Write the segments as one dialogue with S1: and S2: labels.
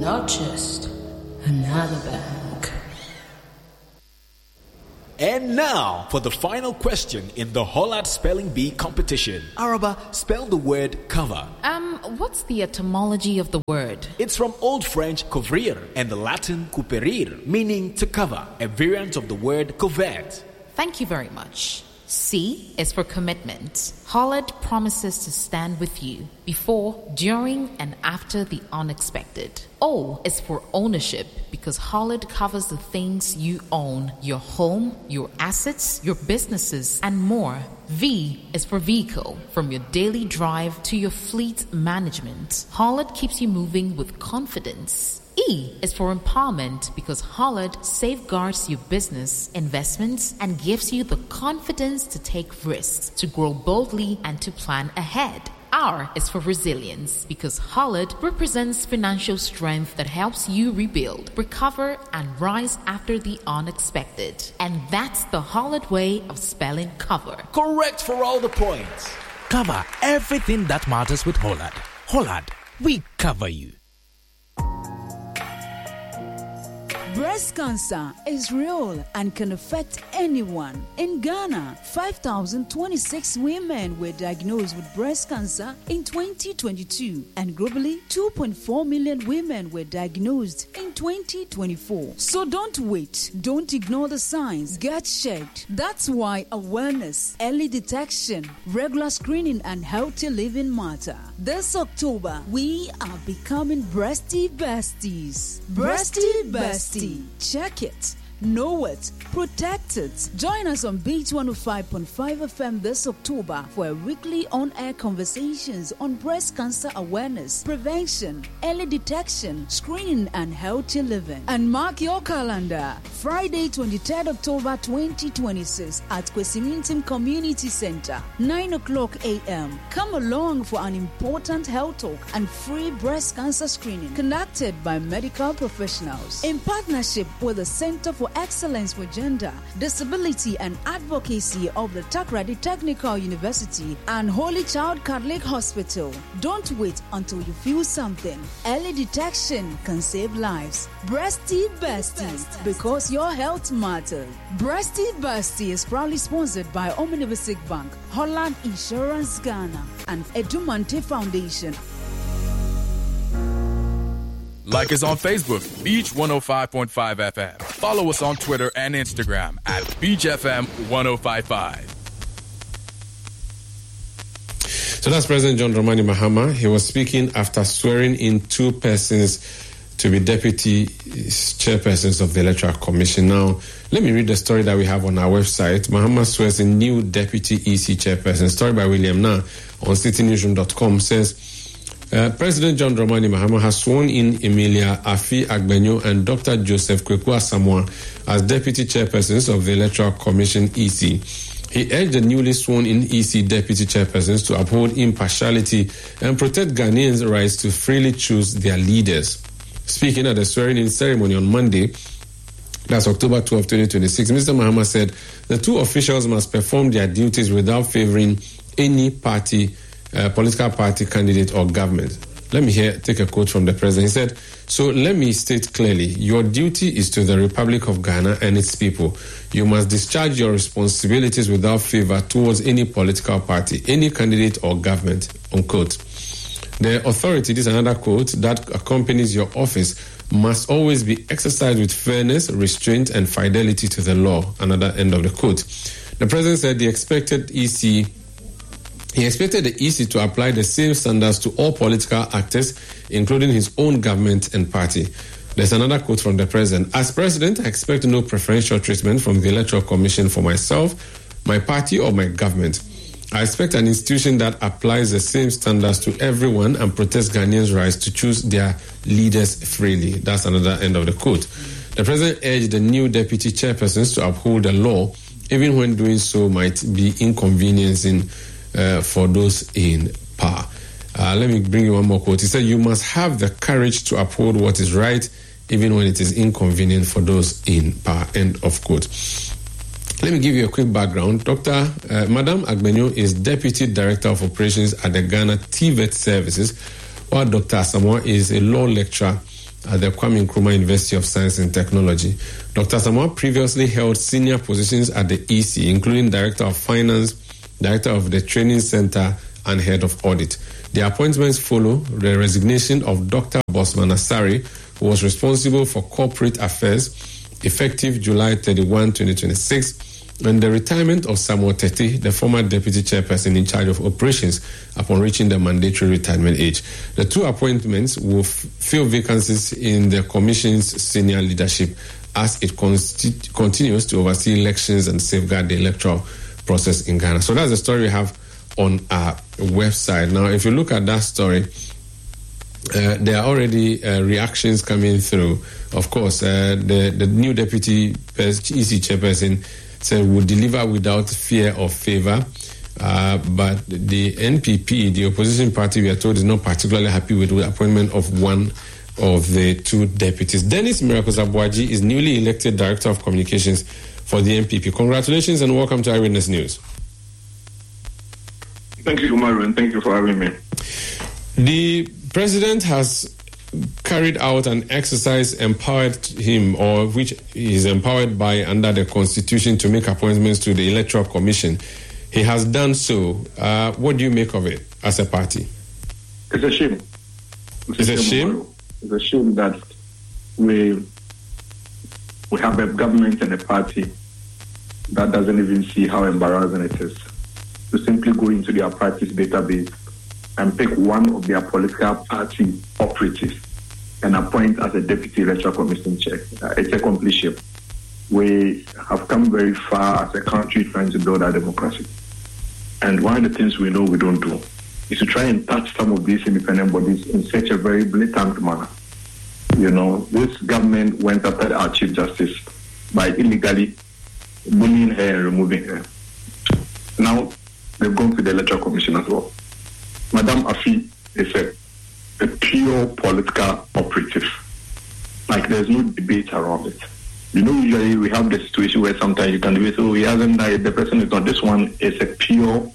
S1: not just another bank.
S2: And now for the final question in the Hollad Spelling Bee competition. Araba, spell the word cover.
S1: What's the etymology of the word?
S2: It's from Old French couvrir and the Latin coperir, meaning to cover, a variant of the word covert.
S1: Thank you very much. C is for commitment. Hollad promises to stand with you before, during, and after the unexpected. O is for ownership because Hollad covers the things you own, your home, your assets, your businesses, and more. V is for vehicle, from your daily drive to your fleet management. Hollad keeps you moving with confidence. E is for empowerment because Hollad safeguards your business, investments, and gives you the confidence to take risks, to grow boldly, and to plan ahead. R is for resilience because Hollad represents financial strength that helps you rebuild, recover, and rise after the unexpected. And that's the Hollad way of spelling cover.
S2: Correct for all the points.
S3: Cover everything that matters with Hollad. Hollad, we cover you.
S4: Breast cancer is real and can affect anyone. In Ghana, 5,026 women were diagnosed with breast cancer in 2022, and globally, 2.4 million women were diagnosed in 2024. So don't wait. Don't ignore the signs. Get checked. That's why awareness, early detection, regular screening, and healthy living matter. This October, we are becoming Breasty Besties. Breasty Besties. Check it, know it, protect it. Join us on Beat 105.5 FM this October for a weekly on-air conversations on breast cancer awareness, prevention, early detection, screening, and healthy living. And mark your calendar, Friday 23rd October 2026 at Kwesimintim Community Center, 9 o'clock a.m. Come along for an important health talk and free breast cancer screening conducted by medical professionals in partnership with the Center for Excellence for Gender, Disability and Advocacy of the Takrady Technical University and Holy Child Catholic Hospital. Don't wait until you feel something. Early detection can save lives. Breasty Bestie, because your health matters. Breasty Bestie is proudly sponsored by Omnibus Bank, Hollad Insurance Ghana, and Edumante Foundation.
S5: Like us on Facebook, Beach 105.5 FM. Follow us on Twitter and Instagram at Beach FM 1055.
S6: So that's President John Dramani Mahama. He was speaking after swearing in two persons to be deputy chairpersons of the Electoral Commission. Now, let me read the story that we have on our website. Mahama swears in new deputy EC chairperson. Story by William Na on citynewsroom.com says, President John Dramani Mahama has sworn in Emilia Afi Agbenyo and Dr. Joseph Kweku Asamoah as deputy chairpersons of the Electoral Commission EC. He urged the newly sworn in EC deputy chairpersons to uphold impartiality and protect Ghanaians' rights to freely choose their leaders. Speaking at the swearing-in ceremony on Monday, that's October 12, 2026, Mr. Mahama said the two officials must perform their duties without favoring any party, political party candidate or government. Let me take a quote from the president. He said, "So let me state clearly, your duty is to the Republic of Ghana and its people. You must discharge your responsibilities without favor towards any political party, any candidate or government," unquote. The authority, this is another quote, that accompanies your office must always be exercised with fairness, restraint, and fidelity to the law. Another end of the quote. The president said he expected the EC to apply the same standards to all political actors, including his own government and party. There's another quote from the president. As president, I expect no preferential treatment from the Electoral Commission for myself, my party, or my government. I expect an institution that applies the same standards to everyone and protects Ghanaians' rights to choose their leaders freely. That's another end of the quote. The president urged the new deputy chairpersons to uphold the law, even when doing so might be inconveniencing for those in power. Let me bring you one more quote. He said, "You must have the courage to uphold what is right, even when it is inconvenient for those in power." End of quote. Let me give you a quick background. Madam Agbenyo is Deputy Director of Operations at the Ghana TVET Services, while Dr. Asamoah is a law lecturer at the Kwame Nkrumah University of Science and Technology. Dr. Asamoah previously held senior positions at the EC, including Director of Finance, Director of the Training Center, and Head of Audit. The appointments follow the resignation of Dr. Bosman Asari, who was responsible for corporate affairs, effective July 31, 2026, and the retirement of Samuel Tete, the former deputy chairperson in charge of operations, upon reaching the mandatory retirement age. The two appointments will fill vacancies in the Commission's senior leadership as it continues to oversee elections and safeguard the electoral process in Ghana. So that's the story we have on our website. Now, if you look at that story, there are already reactions coming through. Of course, the new deputy EC chairperson said will deliver without fear or favor. But the NPP, the opposition party, we are told is not particularly happy with the appointment of one of the two deputies. Dennis Miracles Abuaji is newly elected Director of Communications for the NPP. Congratulations and welcome to Eyewitness News.
S7: Thank you, Umaru, and thank you for having me.
S6: The president has carried out an exercise empowered him, or which he is empowered by under the Constitution, to make appointments to the Electoral Commission. He has done so. What do you make of it as a party?
S7: It's a shame.
S6: It's a shame?
S7: It's a shame that we have a government and a party that doesn't even see how embarrassing it is to simply go into their party's database and pick one of their political party operatives and appoint as a deputy electoral commission chair. It's a complete shame. We have come very far as a country trying to build our democracy. And one of the things we know we don't do is to try and touch some of these independent bodies in such a very blatant manner. You know, this government went after our Chief Justice by illegally bullying her and removing her. Now, they've gone to the Electoral Commission as well. Madam Afi is a pure political operative. Like, there's no debate around it. You know, usually we have the situation where sometimes you can debate, oh, he hasn't died, the person is not. This one is a pure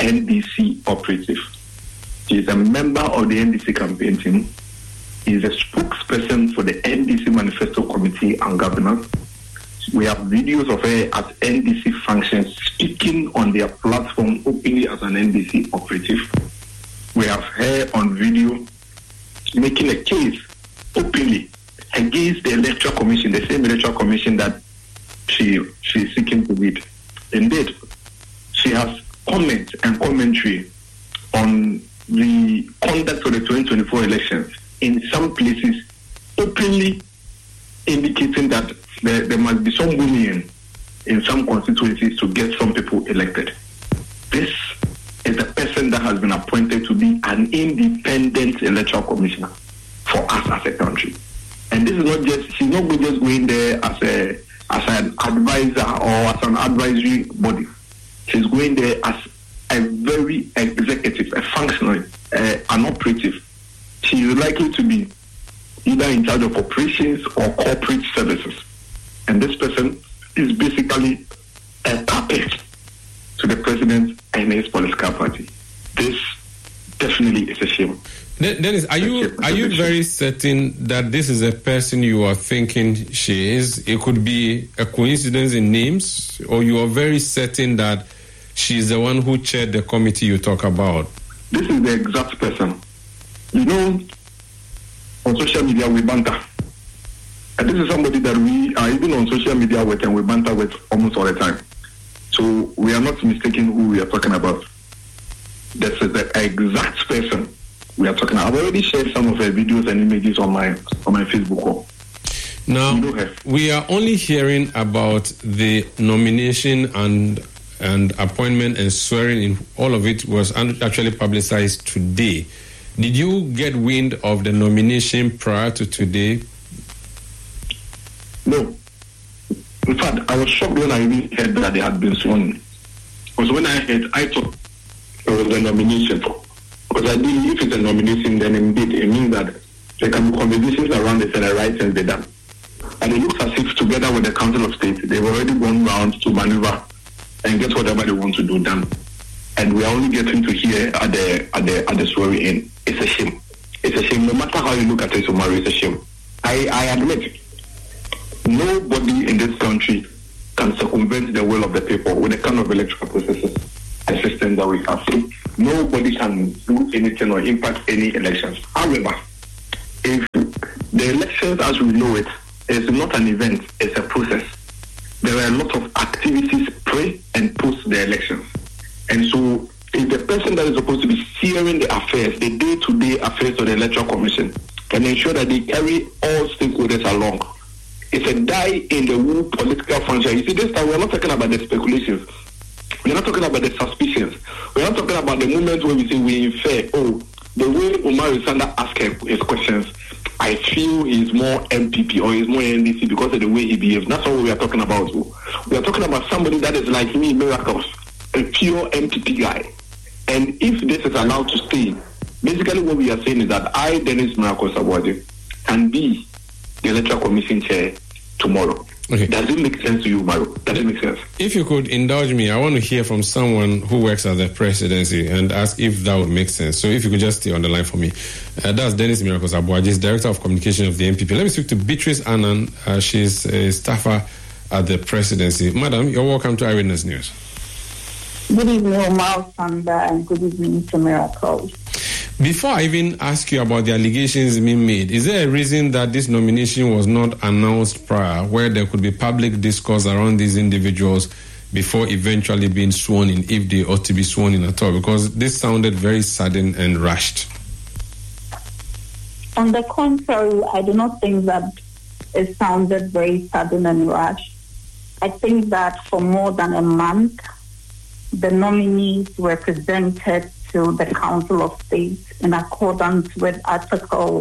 S7: NDC operative. He is a member of the NDC campaign team. He is a spokesperson for the NDC Manifesto Committee on Governance. We have videos of her at NDC functions speaking on their platform openly as an NDC operative. We have her on video making a case openly against the Electoral Commission, the same Electoral Commission that she is seeking to lead. Indeed, she has comments and commentary on the conduct of the 2024 elections in some places, openly indicating that there must be some bullying in some constituencies to get some people elected. This is a person that has been appointed to be an independent electoral commissioner for us as a country. And this is not just, she's not just going there as an advisor or as an advisory body. She's going there as a very executive, a functionary, an operative. She is likely to be either in charge of operations or corporate services. And this person is basically a puppet to the president and his political party. This definitely is a shame.
S6: Dennis, are you very certain that this is a person you are thinking she is? It could be a coincidence in names, or you are very certain that she's the one who chaired the committee you talk about?
S7: This is the exact person. You know, on social media we banter. And this is somebody that we are even on social media with and we banter with almost all the time. So we are not mistaken who we are talking about. This is the exact person we are talking about. I've already shared some of her videos and images on my Facebook wall.
S6: Now, we are only hearing about the nomination and appointment and swearing in. All of it was actually publicized today. Did you get wind of the nomination prior to today?
S7: No. In fact, I was shocked when I even heard that they had been sworn. Because when I heard, I thought it was a nomination. Because I believe if it's a nomination, then indeed it means that there can be conversations around it and the right things they done. And it looks as if together with the Council of State, they've already gone round to maneuver and get whatever they want to do done. And we are only getting to hear at the swearing in. It's a shame. It's a shame. No matter how you look at it, Omar, it's a shame. I admit, nobody in this country can circumvent the will of the people with the kind of electoral processes and systems that we have. Nobody can do anything or impact any elections. However, if the elections as we know it is not an event, it's a process. There are a lot of activities pre and post the elections. And so if the person that is supposed to be steering the affairs, the day-to-day affairs of the Electoral Commission, can ensure that they carry all stakeholders along, it's a die in the wool political function. You see, this time we're not talking about the speculations. We're not talking about the suspicions. We're not talking about the moments where we say we infer, the way Umar Sanda asked his questions, I feel he's more MPP or he's more NDC because of the way he behaves. That's all we are talking about. We are talking about somebody that is like me, Miracles, a pure MPP guy. And if this is allowed to stay, basically what we are saying is that I, Dennis Miracles Awadi, can be the Electoral Commission chair tomorrow. Okay. Does it make sense to you, Maru? Does it make sense?
S6: If you could indulge me, I want to hear from someone who works at the presidency and ask if that would make sense. So if you could just stay on the line for me. That's Dennis Miracles Abuaji, Director of Communication of the NPP. Let me speak to Beatrice Annan. She's a staffer at the presidency. Madam, you're welcome to Eyewitness News.
S8: Good evening, Omar Sanda, and good evening to Miracles.
S6: Before I even ask you about the allegations being made, is there a reason that this nomination was not announced prior, where there could be public discourse around these individuals before eventually being sworn in, if they ought to be sworn in at all? Because this sounded very sudden and rushed.
S8: On the contrary, I do not think that it sounded very sudden and rushed. I think that for more than a month, the nominees were presented to the Council of State in accordance with Article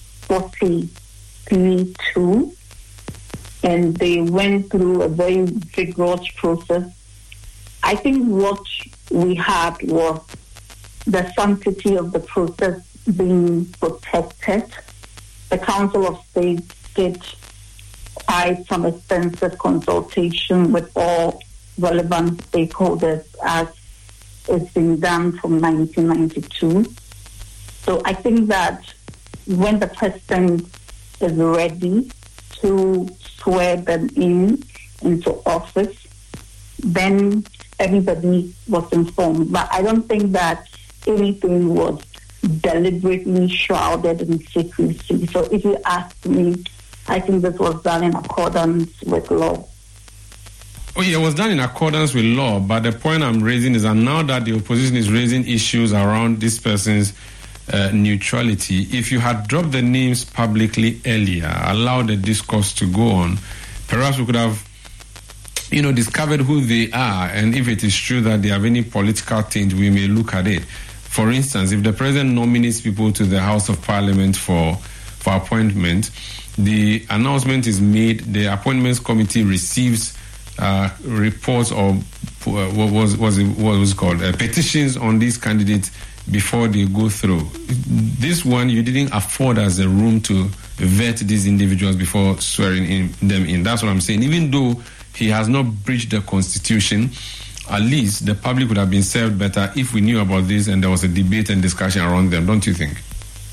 S8: 43(2), and they went through a very vigorous process. I think what we had was the sanctity of the process being protected. The Council of State did quite some extensive consultation with all relevant stakeholders as it's been done from 1992. So I think that when the president is ready to swear them into office, then everybody was informed. But I don't think that anything was deliberately shrouded in secrecy. So if you ask me, I think this was done in accordance with law.
S6: Oh, yeah, it was done in accordance with law, but the point I'm raising is that now that the opposition is raising issues around this person's neutrality, if you had dropped the names publicly earlier, allowed the discourse to go on, perhaps we could have, discovered who they are, and if it is true that they have any political taint, we may look at it. For instance, if the president nominates people to the House of Parliament for appointment, the announcement is made, the appointments committee receives reports or what was it called petitions on these candidates before they go through. This one you didn't afford as a room to vet these individuals before swearing them in. That's what I'm saying. Even though he has not breached the Constitution, at least the public would have been served better if we knew about this and there was a debate and discussion around them. Don't you think?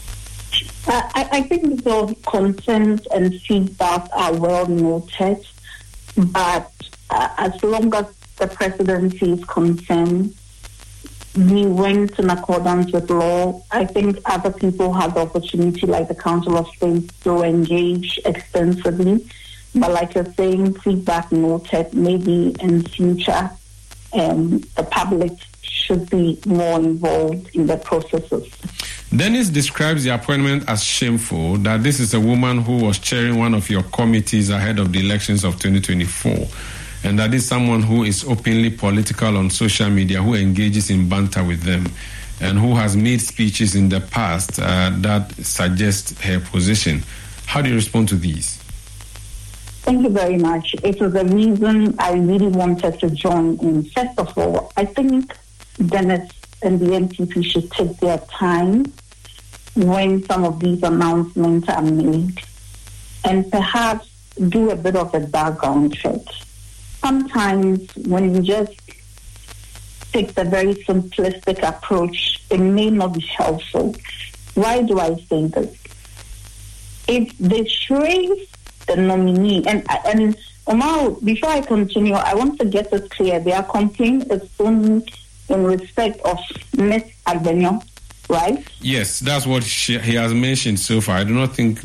S8: I think the concerns and feedback are well noted, but as long as the presidency is concerned, we went in accordance with law. I think other people had the opportunity, like the Council of State, to engage extensively. But like you're saying, feedback noted, maybe in future, the public should be more involved in the processes.
S6: Dennis describes the appointment as shameful, that this is a woman who was chairing one of your committees ahead of the elections of 2024, and that is someone who is openly political on social media, who engages in banter with them, and who has made speeches in the past that suggest her position. How do you respond to these?
S8: Thank you very much. It was the reason I really wanted to join in. First of all, I think Dennis and the NPP should take their time when some of these announcements are made and perhaps do a bit of a background check. Sometimes when you just take the very simplistic approach, it may not be helpful. Why do I say this? it betrays the nominee. And Omar, before I continue, I want to get it clear. Their complaint is only in respect of Ms. Agbenyo, right?
S6: Yes, that's what he has mentioned so far. I do not think